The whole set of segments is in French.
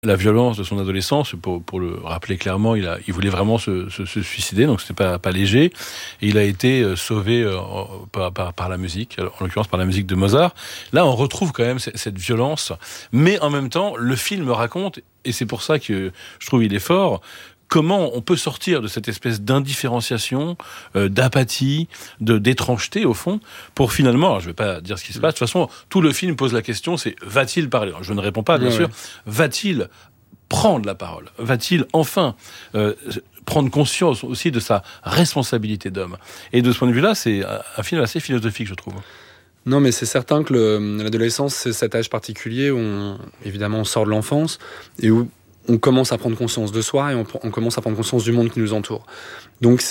la violence de son adolescence. Pour le rappeler clairement, il voulait vraiment se suicider, donc c'était pas léger. Et il a été sauvé par la musique, en l'occurrence par la musique de Mozart. Là, on retrouve quand même cette violence, mais en même temps, le film raconte, et c'est pour ça que je trouve il est fort, comment on peut sortir de cette espèce d'indifférenciation, d'apathie, d'étrangeté au fond, pour finalement, alors je vais pas dire ce qui se passe, de toute façon, tout le film pose la question, c'est va-t-il parler ? Alors, je ne réponds pas, bien sûr. Va-t-il prendre la parole ? Va-t-il enfin prendre conscience aussi de sa responsabilité d'homme ? Et de ce point de vue-là, c'est un film assez philosophique, je trouve. Non, mais c'est certain que l'adolescence, c'est cet âge particulier où, évidemment, on sort de l'enfance et où on commence à prendre conscience de soi et on commence à prendre conscience du monde qui nous entoure. Donc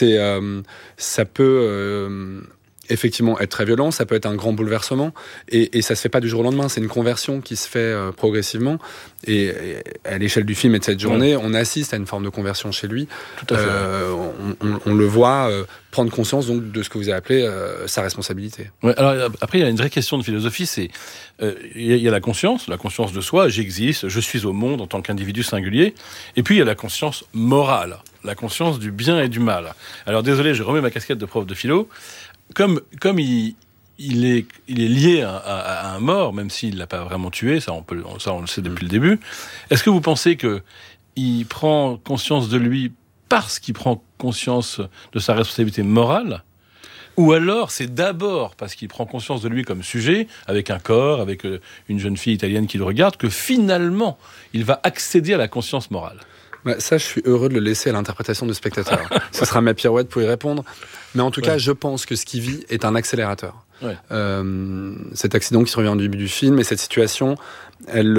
ça peut effectivement être très violent, ça peut être un grand bouleversement et ça se fait pas du jour au lendemain, c'est une conversion qui se fait progressivement et à l'échelle du film et de cette journée, on assiste à une forme de conversion chez lui. Tout à fait. On le voit prendre conscience donc de ce que vous avez appelé sa responsabilité. Ouais, alors après il y a une vraie question de philosophie, c'est il y a la conscience de soi, j'existe, je suis au monde en tant qu'individu singulier, et puis il y a la conscience morale, la conscience du bien et du mal. Alors désolé, je remets ma casquette de prof de philo. Comme il est lié à un mort, même s'il l'a pas vraiment tué, ça on le sait depuis le début. Est-ce que vous pensez que il prend conscience de lui parce qu'il prend conscience de sa responsabilité morale, ou alors c'est d'abord parce qu'il prend conscience de lui comme sujet, avec un corps, avec une jeune fille italienne qui le regarde, que finalement il va accéder à la conscience morale ? Ça, je suis heureux de le laisser à l'interprétation du spectateur. Ce sera ma pirouette pour y répondre. Mais en tout cas, je pense que ce qu'il vit est un accélérateur. Ouais. Cet accident qui survient au début du film et cette situation, elle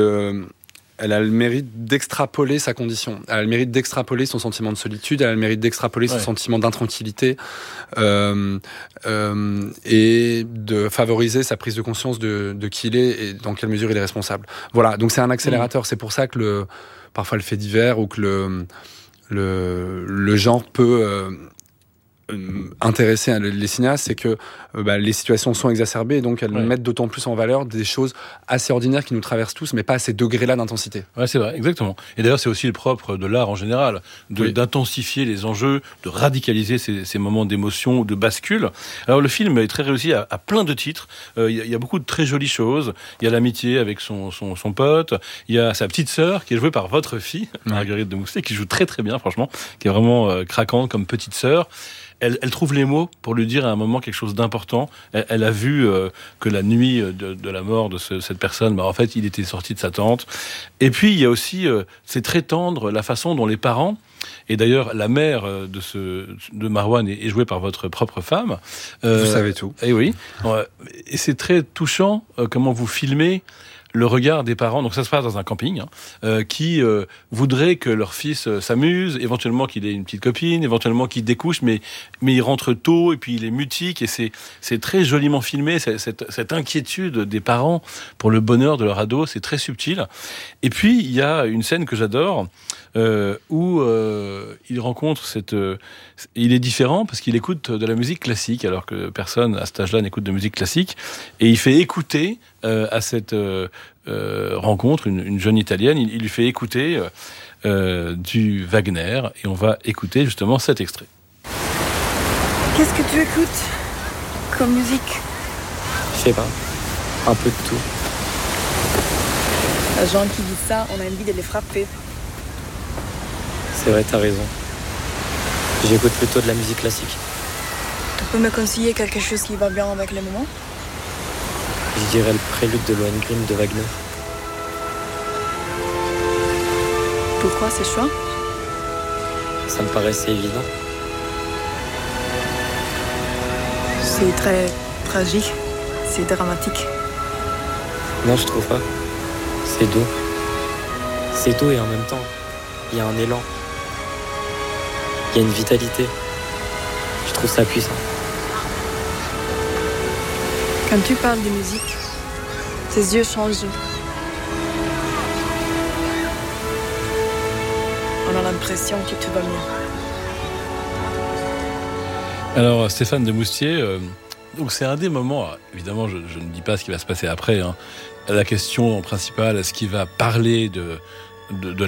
a le mérite d'extrapoler sa condition. Elle a le mérite d'extrapoler son sentiment de solitude. Elle a le mérite d'extrapoler son sentiment d'intranquillité et de favoriser sa prise de conscience de qui il est et dans quelle mesure il est responsable. Voilà, donc c'est un accélérateur. C'est pour ça que parfois le fait divers ou que le genre peut intéresser les cinéastes, c'est que les situations sont exacerbées et donc elles mettent d'autant plus en valeur des choses assez ordinaires qui nous traversent tous, mais pas à ces degrés-là d'intensité. Ouais, c'est vrai, exactement. Et d'ailleurs, c'est aussi le propre de l'art en général, d'intensifier les enjeux, de radicaliser ces moments d'émotion ou de bascule. Alors le film est très réussi à plein de titres. Il y a beaucoup de très jolies choses. Il y a l'amitié avec son pote. Il y a sa petite sœur qui est jouée par votre fille, Marguerite de Mousselet, qui joue très très bien, franchement, qui est vraiment craquante comme petite sœur. Elle trouve les mots pour lui dire à un moment quelque chose d'important. Elle a vu que la nuit de la mort de cette personne, en fait, il était sorti de sa tente. Et puis, il y a aussi, c'est très tendre, la façon dont les parents, et d'ailleurs, la mère de Marouane est jouée par votre propre femme. Vous savez tout. Et oui. Et c'est très touchant comment vous filmez le regard des parents, donc ça se passe dans un camping, qui voudraient que leur fils s'amuse, éventuellement qu'il ait une petite copine, éventuellement qu'il découche, mais il rentre tôt et puis il est mutique et c'est très joliment filmé, cette inquiétude des parents pour le bonheur de leur ado, c'est très subtil. Et puis il y a une scène que j'adore où il rencontre il est différent parce qu'il écoute de la musique classique alors que personne à cet âge-là n'écoute de musique classique, et il fait écouter à cette rencontre une jeune italienne, il lui fait écouter du Wagner, et on va écouter justement cet extrait. Qu'est-ce que tu écoutes comme musique ? Je sais pas, un peu de tout. Les gens qui disent ça, on a envie de les frapper. C'est vrai, t'as raison. J'écoute plutôt de la musique classique. Tu peux me conseiller quelque chose qui va bien avec les moments ? Je dirais le prélude de Lohengrin de Wagner. Pourquoi ce choix ? Ça me paraissait évident. C'est très tragique, c'est dramatique. Non, je trouve pas. C'est doux. C'est doux et en même temps, il y a un élan. Il y a une vitalité. Je trouve ça puissant. Quand tu parles de musique, tes yeux changent. On a l'impression que tout va mieux. Alors, Stéphane de Moustier, donc c'est un des moments, évidemment, je ne dis pas ce qui va se passer après, la question principale, est-ce qu'il va parler de